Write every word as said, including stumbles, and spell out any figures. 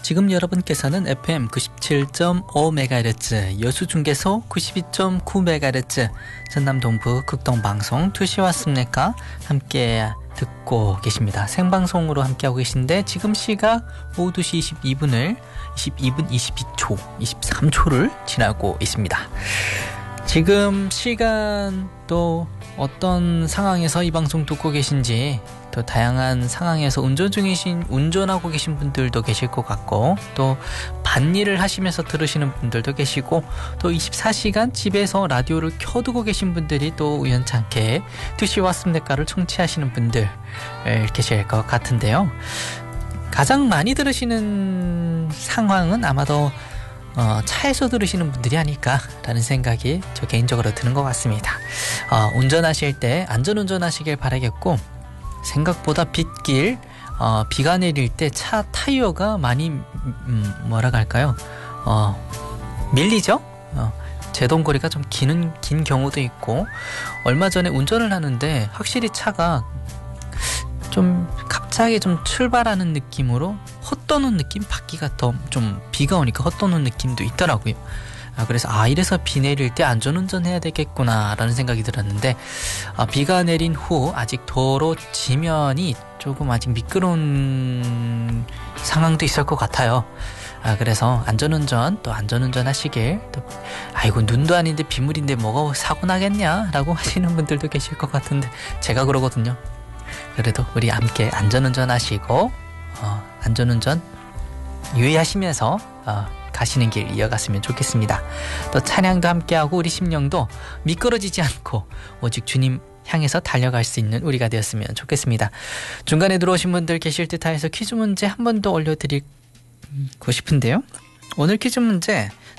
지금 여러분께서는 에프엠 구십칠 점 오 메가헤르츠, 여수중계소 구십이 점 구 메가헤르츠, 전남 동부 극동방송 두 시 왔습니까? 함께 듣고 계십니다. 생방송으로 함께하고 계신데 지금 시각 오후 두 시 이십이 분을 이십이 분 이십이 초, 이십삼 초를 지나고 있습니다. 지금 시간 또 어떤 상황에서 이 방송 듣고 계신지, 또 다양한 상황에서 운전 중이신, 운전하고 계신 분들도 계실 것 같고, 또 밭일을 하시면서 들으시는 분들도 계시고, 또 이십사 시간 집에서 라디오를 켜두고 계신 분들이 또 우연찮게 두 시 왔습니까를 청취하시는 분들 계실 것 같은데요. 가장 많이 들으시는 상황은 아마도 어, 차에서 들으시는 분들이 아닐까라는 생각이 저 개인적으로 드는 것 같습니다. 어, 운전하실 때 안전운전 하시길 바라겠고, 생각보다 빗길, 어, 비가 내릴 때 차 타이어가 많이 음, 뭐라 할까요? 어, 밀리죠? 어, 제동거리가 좀 기는, 긴 경우도 있고, 얼마 전에 운전을 하는데 확실히 차가 좀 갑자기 좀 출발하는 느낌으로 헛도는 느낌? 바퀴가 더 좀 비가 오니까 헛도는 느낌도 있더라고요. 아, 그래서 아 이래서 비 내릴 때 안전운전 해야 되겠구나 라는 생각이 들었는데, 아, 비가 내린 후 아직 도로 지면이 조금 아직 미끄러운 상황도 있을 것 같아요. 아, 그래서 안전운전, 또 안전운전 하시길, 또 아이고 눈도 아닌데 빗물인데 뭐가 사고 나겠냐 라고 하시는 분들도 계실 것 같은데, 제가 그러거든요. 그래도 우리 함께 안전운전 하시고, 어, 안전운전 유의하시면서 어, 가시는 길 이어갔으면 좋겠습니다. 또 찬양도 함께하고 우리 심령도 미끄러지지 않고 오직 주님 향해서 달려갈 수 있는 우리가 되었으면 좋겠습니다. 중간에 들어오신 분들 계실 듯 해서 퀴즈 문제 한 번 더 올려드리고 싶은데요. 오늘 퀴즈 문제